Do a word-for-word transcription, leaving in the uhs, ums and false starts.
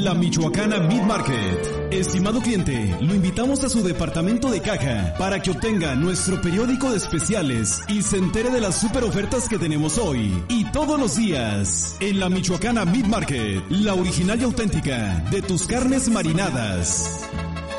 La Michoacana Meat Market. Estimado cliente, lo invitamos a su departamento de caja para que obtenga nuestro periódico de especiales y se entere de las super ofertas que tenemos hoy y todos los días. En La Michoacana Meat Market, la original y auténtica de tus carnes marinadas.